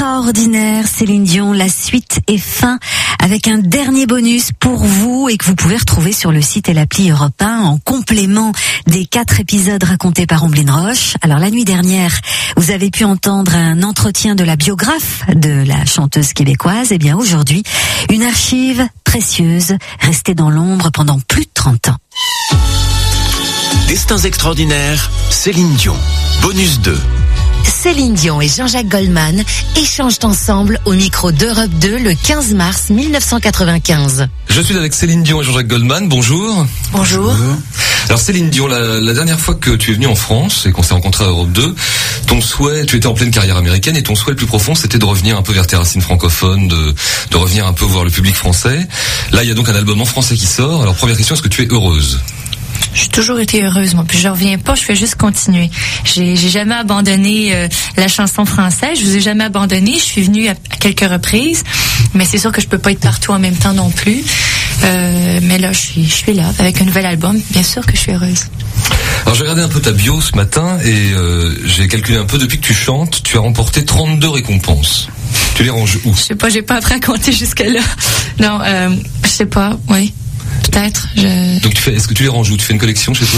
extraordinaire, Céline Dion. La suite est fin avec un dernier bonus pour vous et que vous pouvez retrouver sur le site et l'appli Europe 1 en complément des 4 épisodes racontés par Omblin Roche. Alors la nuit dernière, vous avez pu entendre un entretien de la biographe de la chanteuse québécoise. Et bien aujourd'hui, une archive précieuse restée dans l'ombre pendant plus de 30 ans. Destins extraordinaires, Céline Dion, bonus 2. Céline Dion et Jean-Jacques Goldman échangent ensemble au micro d'Europe 2 le 15 mars 1995. Je suis avec Céline Dion et Jean-Jacques Goldman, bonjour. Bonjour. Alors Céline Dion, la dernière fois que tu es venue en France et qu'on s'est rencontrés à Europe 2, ton souhait, tu étais en pleine carrière américaine et ton souhait le plus profond c'était de revenir un peu vers tes racines francophones, de revenir un peu voir le public français. Là il y a donc un album en français qui sort, alors première question, est-ce que tu es heureuse ? J'ai toujours été heureuse, moi. Puis je reviens pas, je fais juste continuer. J'ai jamais abandonné la chanson française. Je vous ai jamais abandonné. Je suis venue à quelques reprises, mais c'est sûr que je peux pas être partout en même temps non plus. Mais là, je suis là avec un nouvel album. Bien sûr que je suis heureuse. Alors j'ai regardé un peu ta bio ce matin et j'ai calculé un peu. Depuis que tu chantes, tu as remporté 32 récompenses. Tu les ranges où ? Je sais pas, j'ai pas appris à compter jusque-là. Non, je sais pas. Oui. Peut-être. Donc est-ce que tu les ranges où ? Tu fais une collection chez toi ?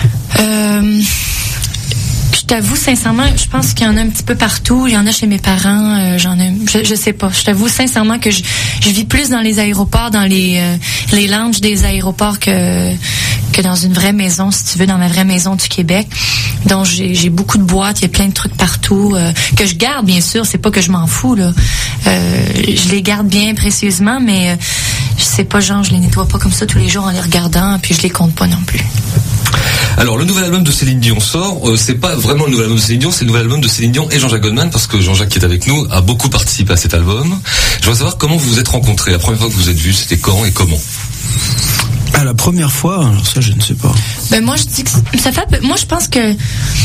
Je t'avoue sincèrement, je pense qu'il y en a un petit peu partout. Il y en a chez mes parents. Je sais pas. Je t'avoue sincèrement que je vis plus dans les aéroports, dans les lounges des aéroports que dans une vraie maison, si tu veux, dans ma vraie maison du Québec. Donc j'ai beaucoup de boîtes, il y a plein de trucs partout que je garde bien sûr. C'est pas que je m'en fous là. Je les garde bien précieusement, mais je sais pas, genre je les nettoie pas comme ça tous les jours en les regardant, puis je les compte pas non plus. Alors le nouvel album de Céline Dion sort, c'est pas vraiment le nouvel album de Céline Dion, c'est le nouvel album de Céline Dion et Jean-Jacques Goldman, parce que Jean-Jacques qui est avec nous a beaucoup participé à cet album. Je voudrais savoir comment vous vous êtes rencontrés. La première fois que vous vous êtes vus, c'était quand et comment ? Ah, la première fois, alors ça je ne sais pas. Ben moi je dis que ça fait, moi je pense que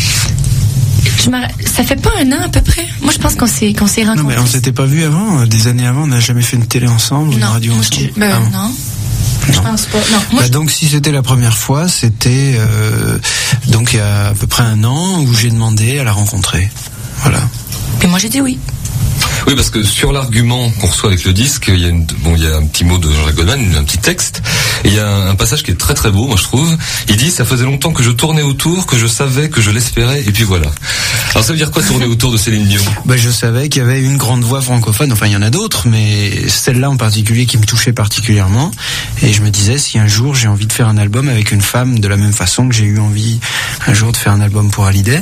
ça fait pas un an à peu près. Moi je pense qu'on s'est rencontrés. Non mais on s'était pas vus avant, des années avant, on n'a jamais fait une télé ensemble, une radio ensemble. Non. Je pense pas. Non. Moi, donc si c'était la première fois, c'était donc il y a à peu près un an où j'ai demandé à la rencontrer. Voilà. Et moi j'ai dit oui. Oui, parce que sur l'argument qu'on reçoit avec le disque, il y a un petit mot de Jean-Jacques Goldman, un petit texte, et il y a un passage qui est très très beau, moi je trouve. Il dit, ça faisait longtemps que je tournais autour, que je savais, que je l'espérais, et puis voilà. Alors ça veut dire quoi tourner autour de Céline Dion ? Je savais qu'il y avait une grande voix francophone, enfin il y en a d'autres, mais celle-là en particulier qui me touchait particulièrement, et je me disais, si un jour j'ai envie de faire un album avec une femme de la même façon que j'ai eu envie un jour de faire un album pour Hallyday,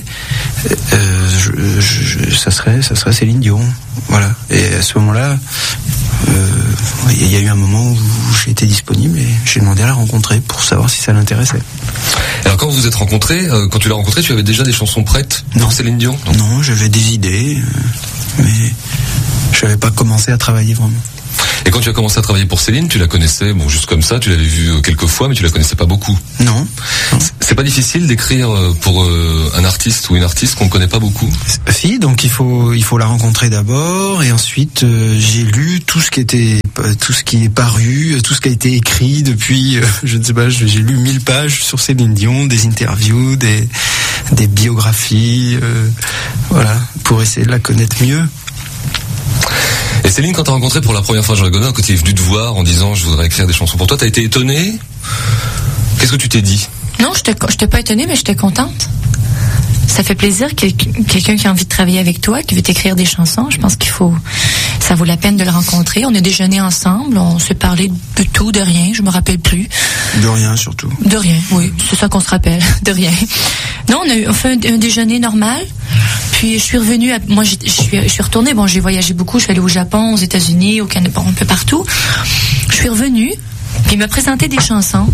ça serait Céline Dion. Voilà. Et à ce moment-là, il y a eu un moment où j'ai été disponible et j'ai demandé à la rencontrer pour savoir si ça l'intéressait. Alors quand vous vous êtes rencontrés, quand tu l'as rencontrée, tu avais déjà des chansons prêtes pour Céline Dion ? Non, j'avais des idées, mais je n'avais pas commencé à travailler vraiment. Et quand tu as commencé à travailler pour Céline, tu la connaissais, juste comme ça, tu l'avais vue quelques fois, mais tu la connaissais pas beaucoup. Non. C'est pas difficile d'écrire pour un artiste ou une artiste qu'on ne connaît pas beaucoup ? Si, donc il faut la rencontrer d'abord, et ensuite j'ai lu tout ce qui est paru, tout ce qui a été écrit depuis, je ne sais pas, j'ai lu 1000 pages sur Céline Dion, des interviews, des biographies, voilà, pour essayer de la connaître mieux. Et Céline, quand t'as rencontré pour la première fois Jean-Jacques Goldman, quand il est venu te voir en disant je voudrais écrire des chansons pour toi, t'as été étonnée ? Qu'est-ce que tu t'es dit ? Non, j'étais pas étonnée, mais j'étais contente. Ça fait plaisir quelqu'un qui a envie de travailler avec toi, qui veut t'écrire des chansons. Je pense ça vaut la peine de le rencontrer. On a déjeuné ensemble, on s'est parlé de tout, de rien, je me rappelle plus. De rien surtout. De rien, oui, c'est ça qu'on se rappelle, de rien. Non, on fait un déjeuner normal. Puis je suis revenue, moi je suis retournée, j'ai voyagé beaucoup, je suis allée au Japon, aux États-Unis, au Canada, un peu partout. Je suis revenue, puis il m'a présenté des chansons.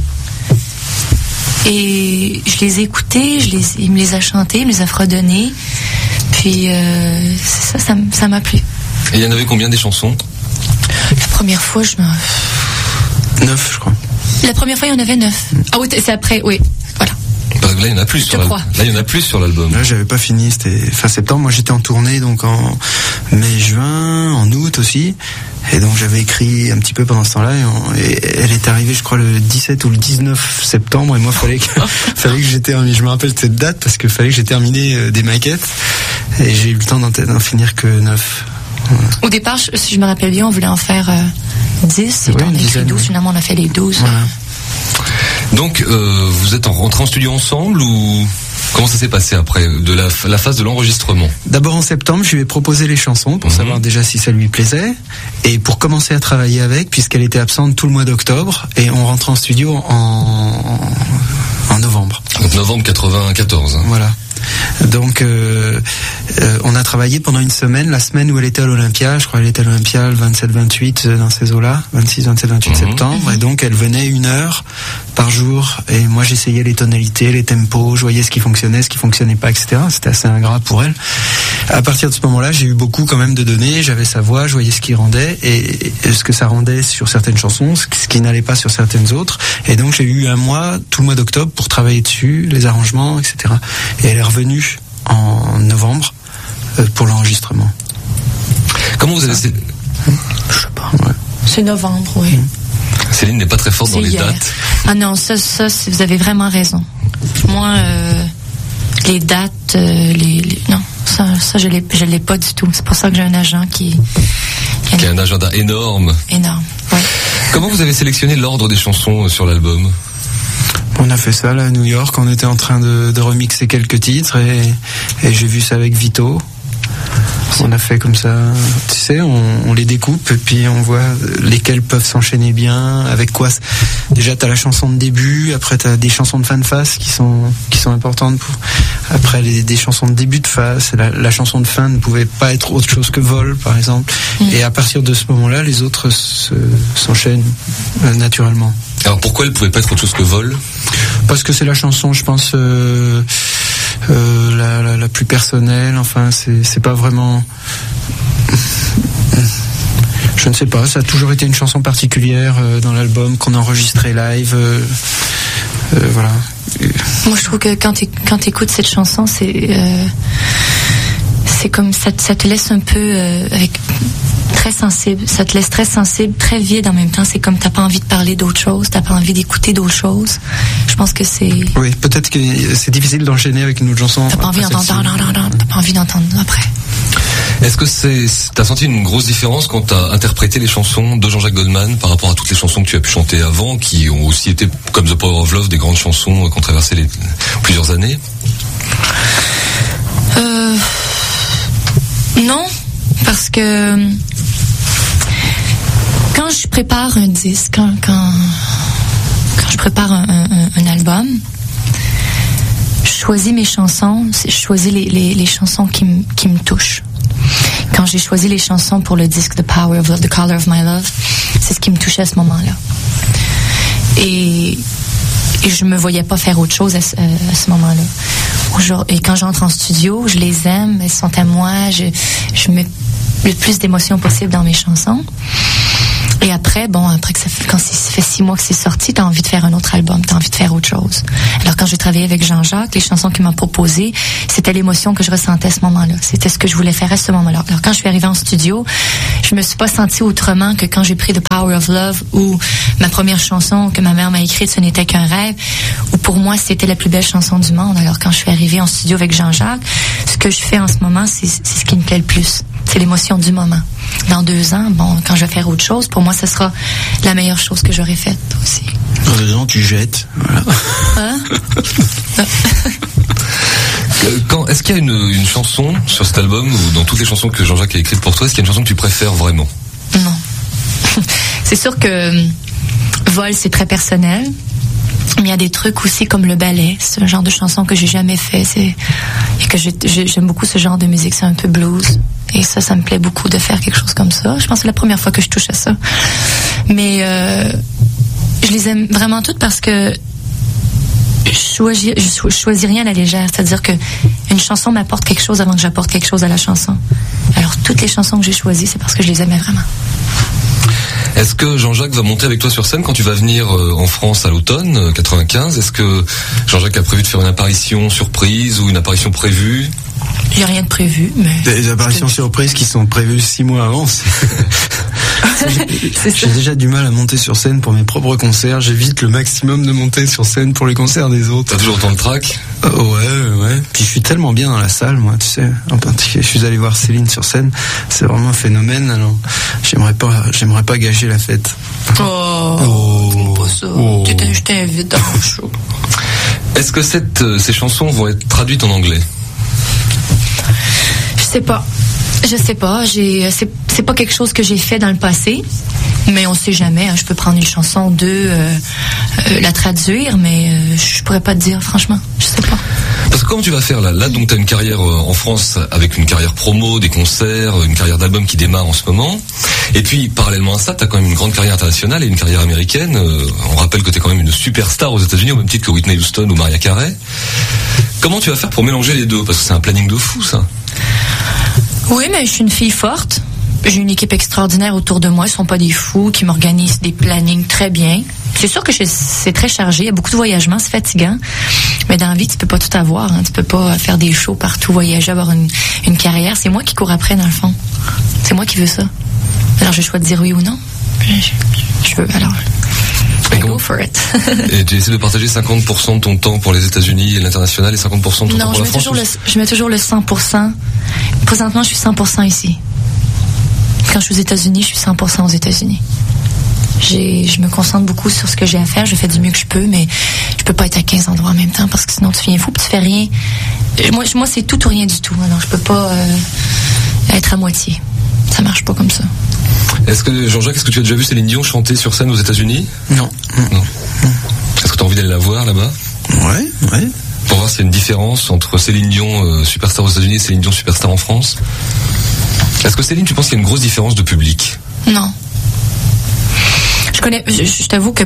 Et je les ai écoutées, il me les a chantées, il me les a fredonnées. Puis ça m'a plu. Et il y en avait combien des chansons ? La première fois, 9, je crois. La première fois, il y en avait 9. Ah oui, c'est après, oui. Voilà. Là, il y en a plus sur l'album. Là, il y en a plus sur l'album. Là, j'avais pas fini, c'était fin septembre. Moi, j'étais en tournée, donc en mai, juin, en août aussi. Et donc, j'avais écrit un petit peu pendant ce temps-là. Et elle est arrivée, je crois, le 17 ou le 19 septembre. Et moi, fallait que j'ai terminé. Je me rappelle cette date parce que fallait que j'ai terminé des maquettes. Et j'ai eu le temps d'en finir que 9. Au départ, si je me rappelle bien, on voulait en faire 10. Oui, on a écrit 12. Finalement, on a fait les 12. Voilà. Donc, vous êtes rentrés en studio ensemble ou comment ça s'est passé après de la phase de l'enregistrement? D'abord en septembre, je lui ai proposé les chansons pour savoir déjà si ça lui plaisait et pour commencer à travailler avec, puisqu'elle était absente tout le mois d'octobre, et on rentre en studio en novembre. Donc novembre 94. Hein. Voilà. Donc on a travaillé pendant une semaine, la semaine où elle était à l'Olympia, je crois qu'elle était à l'Olympia le 27-28 dans ces eaux-là, 26-27-28 septembre, et donc elle venait 1 heure par jour, et moi j'essayais les tonalités, les tempos, je voyais ce qui fonctionnait pas, etc. C'était assez ingrat pour elle. À partir de ce moment-là, j'ai eu beaucoup quand même de données, j'avais sa voix, je voyais ce qui rendait, et ce que ça rendait sur certaines chansons, ce qui n'allait pas sur certaines autres, et donc j'ai eu un mois, tout le mois d'octobre, pour travailler dessus, les arrangements, etc. Et elle est revenue en novembre pour l'enregistrement. Comment vous avez... Je sais pas. Ouais. C'est novembre, oui. Céline n'est pas très forte dans les dates. Ah non, ça, vous avez vraiment raison. Moi, les dates, non, ça, je l'ai pas du tout. C'est pour ça que j'ai un agent qui a un agenda énorme. Énorme, oui. Comment vous avez sélectionné l'ordre des chansons sur l'album? On a fait ça là à New York, on était en train de remixer quelques titres et j'ai vu ça avec Vito. On a fait comme ça, tu sais, on les découpe et puis on voit lesquels peuvent s'enchaîner bien, avec quoi. Déjà t'as la chanson de début, après t'as des chansons de fin de face qui sont importantes après des chansons de début de face. La chanson de fin ne pouvait pas être autre chose que Vol par exemple. Et à partir de ce moment-là, les autres s'enchaînent naturellement. Alors pourquoi elle pouvait pas être autre chose que Vol? Parce que c'est la chanson, je pense, la plus personnelle. Enfin, c'est pas vraiment. Je ne sais pas. Ça a toujours été une chanson particulière dans l'album qu'on a enregistré live. Voilà. Moi, je trouve que quand t'écoutes cette chanson, c'est comme ça te laisse un peu avec. Très sensible, ça te laisse très sensible, très vide en même temps. C'est comme t'as pas envie de parler d'autre chose, t'as pas envie d'écouter d'autres choses. Je pense que c'est. Oui, peut-être que c'est difficile d'enchaîner avec une autre chanson. T'as pas envie d'entendre après. Est-ce que t'as senti une grosse différence quand t'as interprété les chansons de Jean-Jacques Goldman par rapport à toutes les chansons que tu as pu chanter avant, qui ont aussi été, comme The Power of Love, des grandes chansons qui ont traversé plusieurs années? Non, parce que quand je prépare un disque, quand je prépare un album, je choisis mes chansons, je choisis les chansons qui me touchent. Quand j'ai choisi les chansons pour le disque The Power of Love, The Color of My Love, c'est ce qui me touchait à ce moment-là. Et je me voyais pas faire autre chose à ce moment-là. Et quand j'entre en studio, je les aime, elles sont à moi, je mets le plus d'émotions possible dans mes chansons. Et après quand ça fait 6 mois que c'est sorti, t'as envie de faire un autre album, t'as envie de faire autre chose. Alors quand j'ai travaillé avec Jean-Jacques, les chansons qu'il m'a proposées, c'était l'émotion que je ressentais à ce moment-là. C'était ce que je voulais faire à ce moment-là. Alors quand je suis arrivée en studio, je me suis pas sentie autrement que quand j'ai pris The Power of Love, ou ma première chanson que ma mère m'a écrite, Ce n'était qu'un rêve, où pour moi c'était la plus belle chanson du monde. Alors quand je suis arrivée en studio avec Jean-Jacques, ce que je fais en ce moment, c'est ce qui me plaît le plus. C'est l'émotion du moment. Dans 2 ans, quand je vais faire autre chose, pour moi, ce sera la meilleure chose que j'aurais faite aussi. Dans 2 ans, tu jettes. Voilà. Hein? Est-ce qu'il y a une chanson sur cet album, ou dans toutes les chansons que Jean-Jacques a écrites pour toi, est-ce qu'il y a une chanson que tu préfères vraiment? Non. C'est sûr que Vol, c'est très personnel. Mais il y a des trucs aussi comme le ballet, c'est un genre de chanson que j'ai jamais fait, et que j'aime beaucoup ce genre de musique, c'est un peu blues, et ça me plaît beaucoup de faire quelque chose comme ça. Je pense que c'est la première fois que je touche à ça. Mais je les aime vraiment toutes parce que je choisis rien à la légère, c'est-à-dire que une chanson m'apporte quelque chose avant que j'apporte quelque chose à la chanson. Alors toutes les chansons que j'ai choisies, c'est parce que je les aimais vraiment. Est-ce que Jean-Jacques va monter avec toi sur scène quand tu vas venir en France à l'automne 95? Est-ce que Jean-Jacques a prévu de faire une apparition surprise ou une apparition prévue? J'ai rien de prévu, mais... Des apparitions surprises qui sont prévues 6 mois avant. J'ai déjà du mal à monter sur scène pour mes propres concerts. J'évite le maximum de monter sur scène pour les concerts des autres. T'as toujours autant de trac? Ouais. Puis je suis tellement bien dans la salle, moi, tu sais. En particulier, je suis allé voir Céline sur scène. C'est vraiment un phénomène. Alors, j'aimerais pas gâcher la fête. Oh. Pas ça. Je t'invite dans mon show. Est-ce que ces chansons vont être traduites en anglais? Je sais pas. C'est pas quelque chose que j'ai fait dans le passé, mais on sait jamais. Je peux prendre une chanson la traduire, mais je pourrais pas te dire, franchement. Je sais pas. Parce que comment tu vas faire là, donc t'as une carrière en France avec une carrière promo, des concerts, une carrière d'album qui démarre en ce moment. Et puis parallèlement à ça, t'as quand même une grande carrière internationale et une carrière américaine. On rappelle que t'es quand même une superstar aux États-Unis au même titre que Whitney Houston ou Mariah Carey. Comment tu vas faire pour mélanger les deux? Parce que c'est un planning de fou, ça. Oui, mais je suis une fille forte. J'ai une équipe extraordinaire autour de moi. Ils sont pas des fous, qui m'organisent des plannings très bien. C'est sûr que c'est très chargé. Il y a beaucoup de voyagements, c'est fatigant. Mais dans la vie, tu peux pas tout avoir. Hein. Tu peux pas faire des shows partout, voyager, avoir une carrière. C'est moi qui cours après, dans le fond. C'est moi qui veux ça. Alors, j'ai le choix de dire oui ou non. Je veux, alors... Go for it. Et tu essaies de partager 50% de ton temps pour les États-Unis et l'international et 50% de ton temps pour la France? Non, je mets toujours le 100%. Présentement, je suis 100% ici. Quand je suis aux États-Unis, je suis 100% aux États-Unis. Je me concentre beaucoup sur ce que j'ai à faire. Je fais du mieux que je peux, mais je peux pas être à 15 endroits en même temps parce que sinon tu viens fou puis tu fais rien. Moi, c'est tout ou rien du tout. Alors, je peux pas être à moitié. Ça marche pas comme ça. Jean-Jacques, est-ce que tu as déjà vu Céline Dion chanter sur scène aux États-Unis? Non. Est-ce que tu as envie d'aller la voir là-bas? Ouais. Pour voir s'il y a une différence entre Céline Dion superstar aux États-Unis et Céline Dion superstar en France. Est-ce que Céline, tu penses qu'il y a une grosse différence de public? Non. Je t'avoue que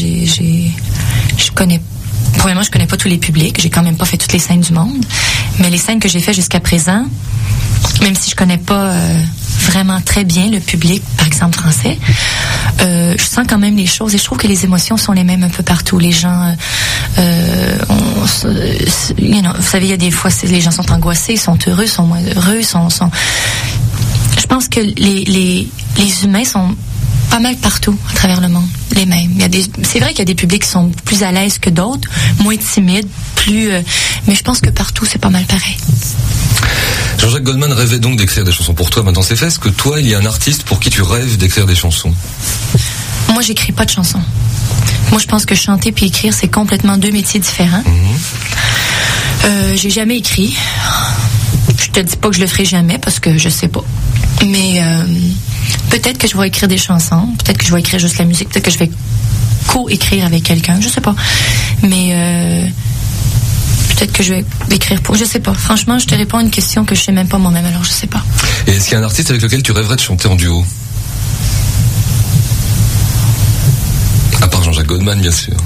premièrement, je connais pas tous les publics. J'ai quand même pas fait toutes les scènes du monde. Mais les scènes que j'ai fait jusqu'à présent, même si je connais pas vraiment très bien le public, par exemple français, je sens quand même les choses et je trouve que les émotions sont les mêmes un peu partout. Les gens, vous savez, il y a des fois, les gens sont angoissés, sont heureux, sont moins heureux, Je pense que les humains sont pas mal partout à travers le monde, les mêmes. C'est vrai qu'il y a des publics qui sont plus à l'aise que d'autres, moins timides, mais je pense que partout c'est pas mal pareil. Jean-Jacques Goldman rêvait donc d'écrire des chansons pour toi, maintenant c'est fait. Est-ce que toi, il y a un artiste pour qui tu rêves d'écrire des chansons? Moi, j'écris pas de chansons. Moi, je pense que chanter puis écrire, c'est complètement deux métiers différents. J'ai jamais écrit. Je te dis pas que je le ferai jamais parce que je sais pas. Mais peut-être que je vais écrire des chansons, peut-être que je vais écrire juste la musique, peut-être que je vais co-écrire avec quelqu'un, je sais pas. Mais peut-être que je vais écrire pour... Je sais pas. Franchement, je te réponds à une question que je sais même pas moi-même, alors je sais pas. Et est-ce qu'il y a un artiste avec lequel tu rêverais de chanter en duo? À part Jean-Jacques Goldman, bien sûr.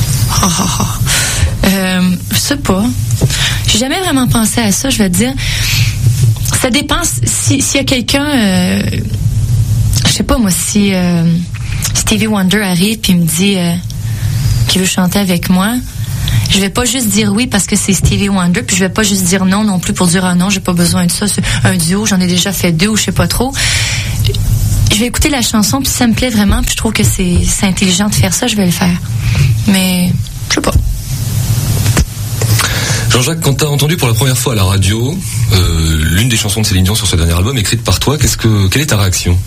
Je sais pas. J'ai jamais vraiment pensé à ça, je vais te dire. Ça dépend. S'il y a quelqu'un... je sais pas, moi, si Stevie Wonder arrive puis me dit qu'il veut chanter avec moi, je vais pas juste dire oui parce que c'est Stevie Wonder, puis je vais pas juste dire non plus pour dire ah non, j'ai pas besoin de ça, c'est un duo, j'en ai déjà fait 2 ou je sais pas trop. Je vais écouter la chanson puis si ça me plaît vraiment, puis je trouve que c'est intelligent de faire ça, je vais le faire. Mais je sais pas. Jean-Jacques, quand t'as entendu pour la première fois à la radio l'une des chansons de Céline Dion sur ce dernier album écrite par toi, quelle est ta réaction?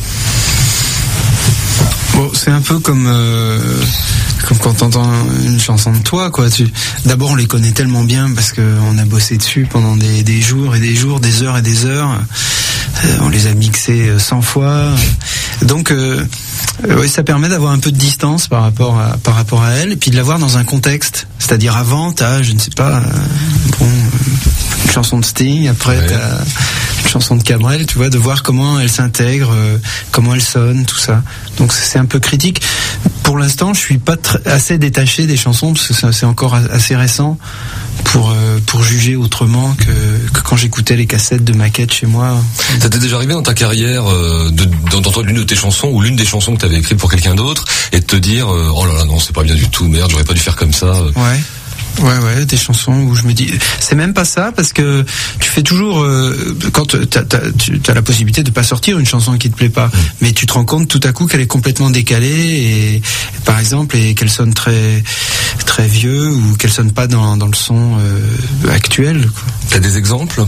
Bon, c'est un peu comme quand t'entends une chanson de toi, quoi. D'abord, on les connaît tellement bien parce qu'on a bossé dessus pendant des jours et des jours, des heures et des heures. On les a mixés 100 fois. Donc, oui, ça permet d'avoir un peu de distance par rapport à elle, et puis de l'avoir dans un contexte. C'est-à-dire avant, t'as, je ne sais pas, une chanson de Sting, après t'as une chanson de Cabrel, tu vois, de voir comment elle s'intègre, comment elle sonne, tout ça. Donc c'est un peu critique. Pour l'instant, je suis pas assez détaché des chansons parce que c'est encore assez récent pour juger autrement que quand j'écoutais les cassettes de maquettes chez moi. Ça t'est déjà arrivé dans ta carrière d'entendre l'une de tes chansons ou l'une des chansons que t'avais écrites pour quelqu'un d'autre et de te dire oh là là non, c'est pas bien du tout, merde, j'aurais pas dû faire comme ça. Ouais. Ouais, des chansons où je me dis, c'est même pas ça, parce que tu fais toujours, quand t'as la possibilité de pas sortir une chanson qui te plaît pas, mais tu te rends compte tout à coup qu'elle est complètement décalée, et par exemple, et qu'elle sonne très très vieux, ou qu'elle sonne pas dans le son actuel, quoi. T'as des exemples?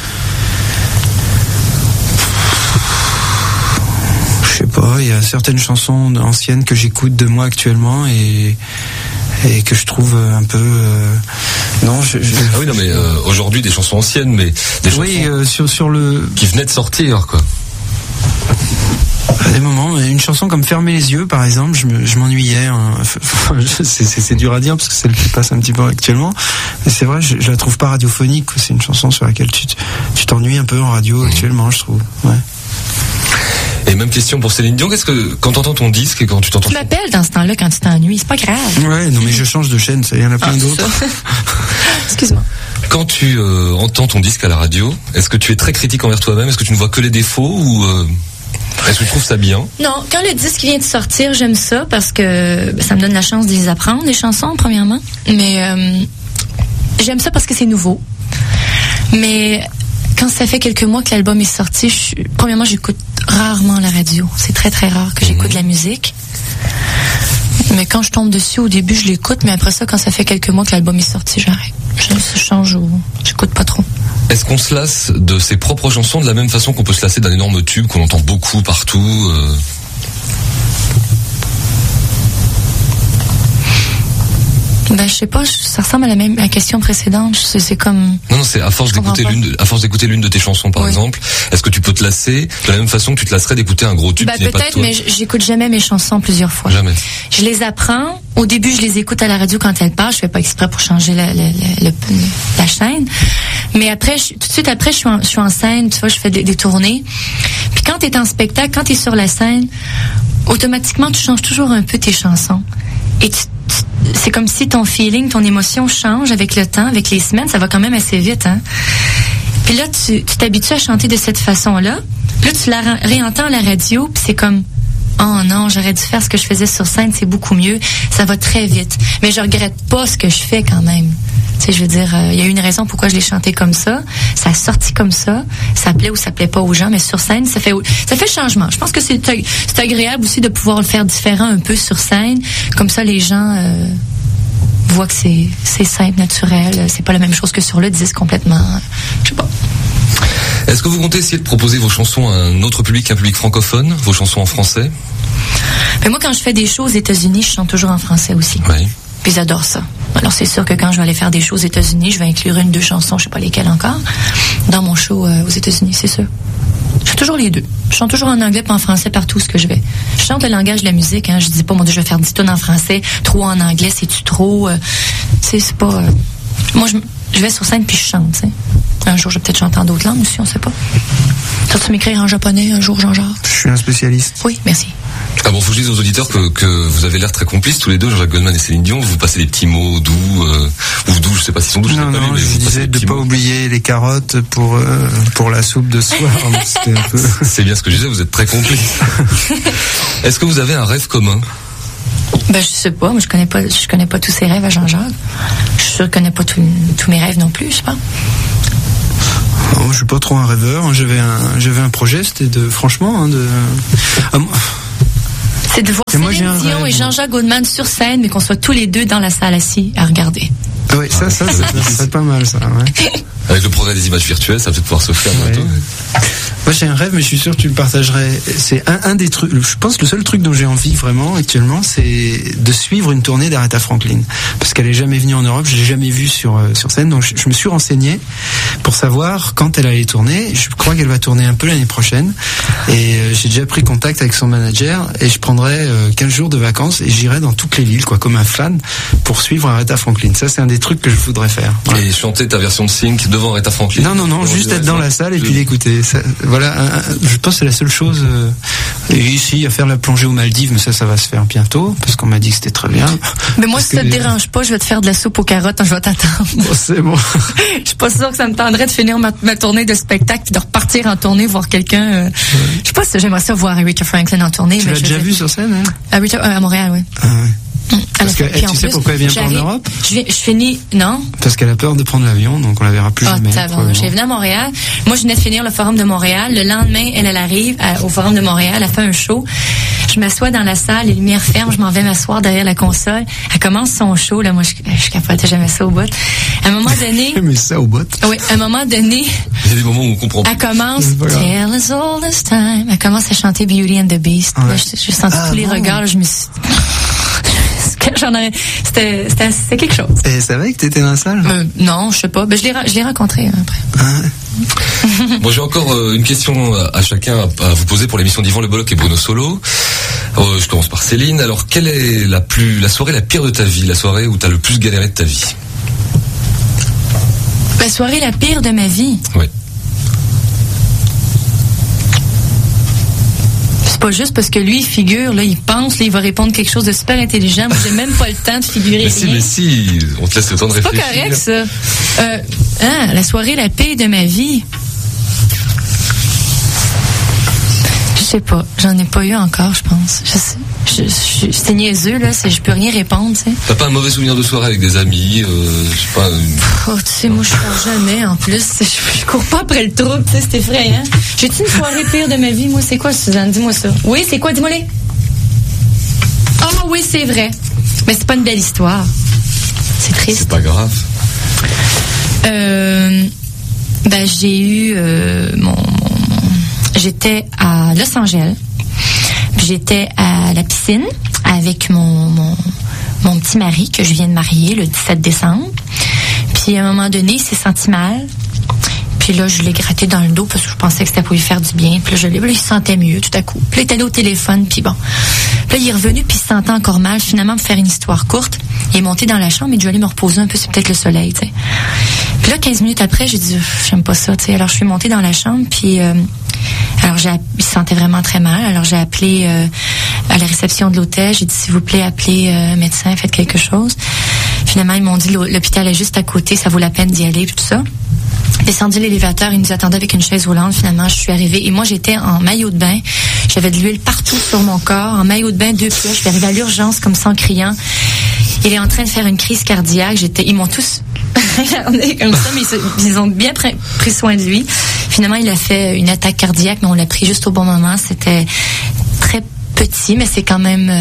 Je sais pas, il y a certaines chansons anciennes que j'écoute de moi actuellement, et que je trouve un peu non Ah oui, non, mais aujourd'hui des chansons anciennes, mais des chansons sur le qui venaient de sortir, quoi. À des moments, une chanson comme Fermer les yeux, par exemple, je m'ennuyais, hein. C'est dur à dire parce que c'est celle qui passe un petit peu actuellement, mais c'est vrai, je la trouve pas radiophonique, quoi. C'est une chanson sur laquelle tu t'ennuies un peu en radio actuellement, je trouve. Ouais. Et même question pour Céline Dion, qu'est-ce que, quand t'entends ton disque et quand tu t'entends... Tu m'appelles dans ce temps-là quand tu t'ennuies, c'est pas grave. Ouais, non mais je change de chaîne, il y en a plein d'autres. Excuse-moi. Quand tu entends ton disque à la radio, est-ce que tu es très critique envers toi-même? Est-ce que tu ne vois que les défauts, ou est-ce que tu trouves ça bien? Non, quand le disque vient de sortir, j'aime ça parce que ça me donne la chance de les apprendre, les chansons, premièrement. Mais j'aime ça parce que c'est nouveau. Mais quand ça fait quelques mois que l'album est sorti, premièrement, j'écoute rarement la radio. C'est très, très rare que j'écoute la musique. Mais quand je tombe dessus, au début, je l'écoute. Mais après ça, quand ça fait quelques mois que l'album est sorti, j'arrête. Je change ou j'écoute pas trop. Est-ce qu'on se lasse de ses propres chansons de la même façon qu'on peut se lasser d'un énorme tube qu'on entend beaucoup partout Ben, je sais pas, ça ressemble à la question précédente. C'est comme... Non, c'est à force d'écouter l'une de tes chansons, par exemple. Est-ce que tu peux te lasser de la même façon que tu te lasserais d'écouter un gros tube qui n'est pas de toi? Peut-être, mais j'écoute jamais mes chansons plusieurs fois. Jamais. Je les apprends. Au début, je les écoute à la radio quand elles passent. Je fais pas exprès pour changer la chaîne. Mais après, tout de suite après, je suis en scène. Tu vois, je fais des tournées. Puis quand t'es en spectacle, quand t'es sur la scène, automatiquement, tu changes toujours un peu tes chansons. Et c'est comme si ton feeling, ton émotion change avec le temps, avec les semaines. Ça va quand même assez vite, hein. Puis là, tu t'habitues à chanter de cette façon-là. Là, tu la réentends à la radio, puis c'est comme... Oh non, j'aurais dû faire ce que je faisais sur scène, c'est beaucoup mieux. Ça va très vite. Mais je regrette pas ce que je fais quand même. Tu sais, je veux dire, il y a une raison pourquoi je l'ai chanté comme ça. Ça a sorti comme ça. Ça plaît ou ça plaît pas aux gens, mais sur scène, ça fait changement. Je pense que c'est agréable aussi de pouvoir le faire différent un peu sur scène. Comme ça, les gens voient que c'est simple, naturel. C'est pas la même chose que sur le disque complètement. Je sais pas. Est-ce que vous comptez essayer de proposer vos chansons à un autre public qu'un public francophone, vos chansons en français? Mais moi, quand je fais des shows aux États-Unis, je chante toujours en français aussi. Oui. Puis j'adore ça. Alors c'est sûr que quand je vais aller faire des shows aux États-Unis, je vais inclure 1-2 chansons, je sais pas lesquelles encore, dans mon show aux États-Unis, c'est sûr. Je fais toujours les deux. Je chante toujours en anglais et en français partout où ce que je vais. Je chante le langage de la musique, hein. Je dis pas, mon Dieu, je vais faire 10 tonnes en français, 3 en anglais, c'est-tu trop... c'est pas... Moi, je vais sur scène puis je chante, t'sais. Un jour, je vais peut-être chanter en d'autres langues aussi, on sait pas. Vas-tu m'écrire en japonais un jour, Jean-Jacques? Je suis un spécialiste. Oui, merci. Ah bon, faut que je dise aux auditeurs que vous avez l'air très complices tous les deux, Jean-Jacques Goldman et Céline Dion. Vous passez des petits mots doux, ou doux, je sais pas s'ils sont doux, non, je disais de pas oublier les carottes pour la soupe de ce soir. C'était un peu... C'est bien ce que je disais, vous êtes très complices. Est-ce que vous avez un rêve commun? Ben, je sais pas, mais je connais pas tous ses rêves à Jean-Jacques. Je suis sûr que je connais pas tous mes rêves non plus, je sais pas. Oh, je suis pas trop un rêveur. J'avais un projet, c'était c'est de voir Céline Dion et Jean-Jacques Goldman sur scène, mais qu'on soit tous les deux dans la salle assis à regarder. Ah oui, ça c'est pas mal, ça. Ouais. Avec le progrès des images virtuelles, ça va peut-être pouvoir se faire bientôt. Moi, j'ai un rêve, mais je suis sûr que tu le partagerais. C'est un des trucs. Je pense que le seul truc dont j'ai envie vraiment actuellement, c'est de suivre une tournée d'Aretha Franklin, parce qu'elle est jamais venue en Europe, je l'ai jamais vue sur scène, donc je me suis renseigné pour savoir quand elle allait tourner. Je crois qu'elle va tourner un peu l'année prochaine, et j'ai déjà pris contact avec son manager, et je prendrai 15 jours de vacances et j'irai dans toutes les villes, quoi, comme un fan, pour suivre Aretha Franklin. Ça, c'est un des trucs que je voudrais faire. Voilà. Et chanter ta version de Sync devant Aretha Franklin. Non, juste être dans la salle et puis l'écouter. Ça, voilà, je pense que c'est la seule chose. Et ici, à faire la plongée aux Maldives, mais ça va se faire bientôt, parce qu'on m'a dit que c'était très bien. Mais moi, si ça te dérange pas, je vais te faire de la soupe aux carottes, je vais t'attendre. Bon, c'est bon. Je suis pas sûre que ça me tendrait de finir ma tournée de spectacle puis de repartir en tournée, voir quelqu'un. Je sais pas si j'aimerais ça voir Aretha Franklin en tournée. Tu l'as déjà vu sur scène, hein? À Montréal, oui. Ah, ouais. Parce que tu sais pourquoi elle vient pas en Europe? Je finis, non? Parce qu'elle a peur de prendre l'avion, donc on la verra plus jamais. J'ai venu à Montréal. Moi, je venais de finir le Forum de Montréal. Le lendemain, elle arrive au Forum de Montréal. Elle a fait un show. Je m'assois dans la salle, les lumières ferment, je m'en vais m'asseoir derrière la console. Elle commence son show, là. Moi, je capotais jamais ça au bout. À un moment donné. Mais ça au bout. Oui, à un moment donné. Il y a des moments où on comprend. Elle commence, Tell us all this time. Elle commence à chanter Beauty and the Beast. Ouais. Là, j'ai senti tous les regards, là, je me suis. C'était quelque chose. Et elle savait que t'étais dans la salle? Non, je sais pas. Je l'ai rencontré après. Bon, j'ai encore une question à chacun à vous poser pour l'émission d'Yvan Le Bolloc et Bruno Solo. Je commence par Céline. Alors, quelle est la soirée la pire de ta vie? La soirée où t'as le plus galéré de ta vie? La soirée la pire de ma vie? Oui. Pas juste parce que lui, il figure, là, il pense, là, il va répondre quelque chose de super intelligent. Moi, j'ai même pas le temps de figurer. Mais si, on te laisse le temps de réfléchir. C'est pas correct, ça. La soirée la pire de ma vie. Je sais pas. J'en ai pas eu encore, je pense. C'est niaiseux, là. Je peux rien répondre, tu sais. T'as pas un mauvais souvenir de soirée avec des amis, je sais pas. Tu sais, moi, je sors jamais, en plus. Je cours pas après le trouble, tu sais, c'est effrayant. J'ai-tu une soirée pire de ma vie, moi? C'est quoi, Suzanne? Dis-moi ça. Oui, c'est quoi? Dis-moi-les. Oh, oui, c'est vrai. Mais c'est pas une belle histoire. C'est triste. C'est pas grave. J'ai eu j'étais à Los Angeles. J'étais à la piscine avec mon petit mari que je viens de marier le 17 décembre. Puis à un moment donné, il s'est senti mal. Puis là, je l'ai gratté dans le dos parce que je pensais que c'était pour lui faire du bien. Puis là, il se sentait mieux tout à coup. Puis là, il est allé au téléphone, puis bon. Puis là, il est revenu, puis il se sentait encore mal. Finalement, pour faire une histoire courte, il est monté dans la chambre et je vais aller me reposer un peu, c'est peut-être le soleil, tu sais. Puis là, 15 minutes après, j'ai dit, j'aime pas ça, tu sais. Alors, je suis montée dans la chambre, puis il se sentait vraiment très mal. Alors, j'ai appelé à la réception de l'hôtel. J'ai dit, s'il vous plaît, appelez un médecin, faites quelque chose. Finalement, ils m'ont dit, l'hôpital est juste à côté, ça vaut la peine d'y aller, puis tout ça. Descendu l'élévateur, il nous attendait avec une chaise roulante. Finalement, je suis arrivée et moi, j'étais en maillot de bain. J'avais de l'huile partout sur mon corps. En maillot de bain, 2 pieds. Je suis arrivée à l'urgence comme ça en criant. Il est en train de faire une crise cardiaque. Ils m'ont tous regardé comme ça, mais ils ont bien pris soin de lui. Finalement, il a fait une attaque cardiaque, mais on l'a pris juste au bon moment. C'était très petit, mais c'est quand même.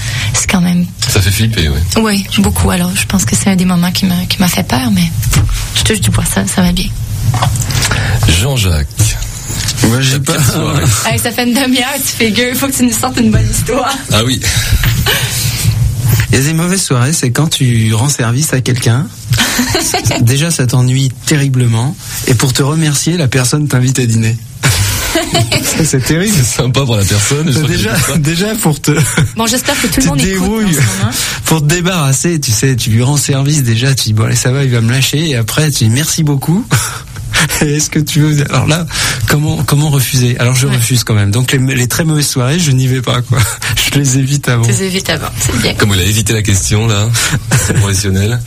Ça fait flipper, oui. Oui, beaucoup. Alors, je pense que c'est un des moments qui m'a fait peur, mais je touche du bois, ça va bien. Jean-Jacques. Moi, j'ai pas. Hey, ça fait une demi-heure, tu figures. Il faut que tu nous sortes une bonne histoire. Ah oui. Il y a des mauvaises soirées, c'est quand tu rends service à quelqu'un. Déjà, ça t'ennuie terriblement. Et pour te remercier, la personne t'invite à dîner. C'est terrible. C'est sympa pour la personne. Déjà pour te. Bon, j'espère que tout le monde écoute en ce moment. Pour te débarrasser, tu sais, tu lui rends service déjà. Tu dis bon allez, ça va, il va me lâcher. Et après, tu dis merci beaucoup. Est-ce que tu veux? Alors là, comment refuser? Alors je refuse quand même. Donc les très mauvaises soirées, je n'y vais pas, quoi. Je les évite avant. Tu les évites avant, c'est bien. Comme il a évité la question là, c'est professionnel.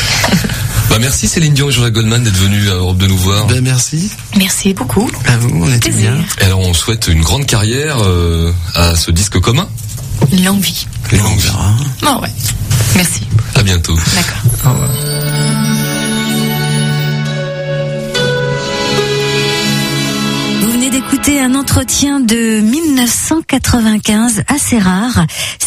Merci Céline Dion et Jean-Jacques Goldman d'être venus à Europe de nous voir. Merci. Merci beaucoup. À vous, on était bien. Et alors on souhaite une grande carrière à ce disque commun. Une longue vie. Une longue vie. Oh ouais. Merci. À bientôt. D'accord. Au revoir. Vous venez d'écouter un entretien de 1995 assez rare.